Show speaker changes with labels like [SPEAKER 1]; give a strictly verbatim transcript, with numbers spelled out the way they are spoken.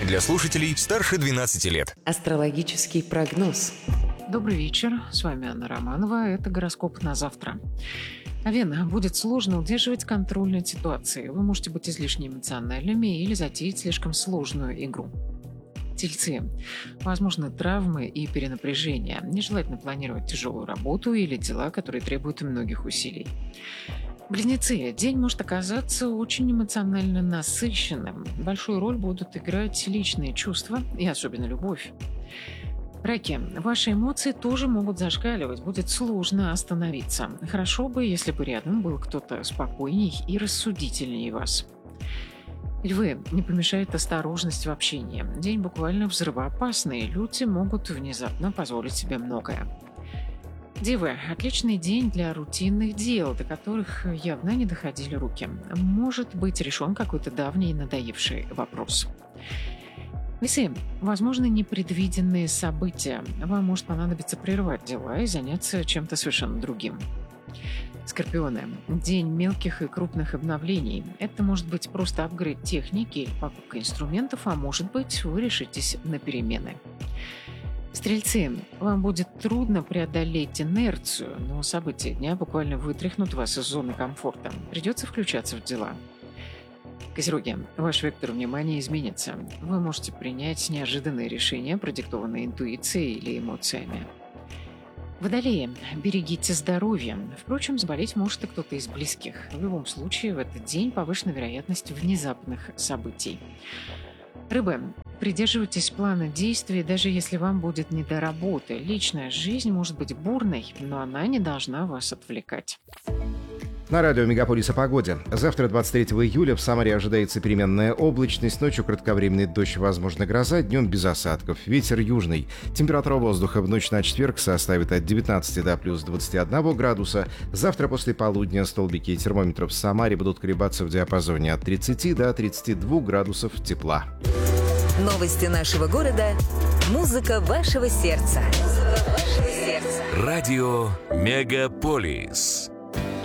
[SPEAKER 1] Для слушателей старше двенадцати лет.
[SPEAKER 2] Астрологический прогноз.
[SPEAKER 3] Добрый вечер, с вами Анна Романова, это гороскоп на завтра. Овен, будет сложно удерживать контроль над ситуацией. Вы можете быть излишне эмоциональными или затеять слишком сложную игру. Тельцы. Возможны травмы и перенапряжение. Нежелательно планировать тяжелую работу или дела, которые требуют многих усилий. Близнецы. День может оказаться очень эмоционально насыщенным. Большую роль будут играть личные чувства и особенно любовь. Раки. Ваши эмоции тоже могут зашкаливать, будет сложно остановиться. Хорошо бы, если бы рядом был кто-то спокойней и рассудительнее вас. Львы. Не помешает осторожность в общении. День буквально взрывоопасный, люди могут внезапно позволить себе многое. Девы. Отличный день для рутинных дел, до которых явно не доходили руки. Может быть решен какой-то давний надоевший вопрос. Весы. Возможны непредвиденные события. Вам может понадобиться прервать дела и заняться чем-то совершенно другим. Скорпионы. День мелких и крупных обновлений. Это может быть просто апгрейд техники или покупка инструментов, а может быть вы решитесь на перемены. Стрельцы. Вам будет трудно преодолеть инерцию, но события дня буквально вытряхнут вас из зоны комфорта. Придется включаться в дела. Козероги. Ваш вектор внимания изменится. Вы можете принять неожиданные решения, продиктованные интуицией или эмоциями. Водолеи. Берегите здоровье. Впрочем, заболеть может и кто-то из близких. В любом случае, в этот день повышена вероятность внезапных событий. Рыбы. Придерживайтесь плана действий, даже если вам будет не до работы. Личная жизнь может быть бурной, но она не должна вас отвлекать.
[SPEAKER 4] На радио «Мегаполис» о погоде. Завтра, двадцать третьего июля, в Самаре ожидается переменная облачность. Ночью кратковременный дождь, возможно, гроза, днем без осадков. Ветер южный. Температура воздуха в ночь на четверг составит от девятнадцати до плюс двадцати одного градуса. Завтра после полудня столбики термометров в Самаре будут колебаться в диапазоне от тридцати до тридцати двух градусов тепла.
[SPEAKER 5] Новости нашего города. Музыка вашего сердца.
[SPEAKER 1] Радио «Мегаполис».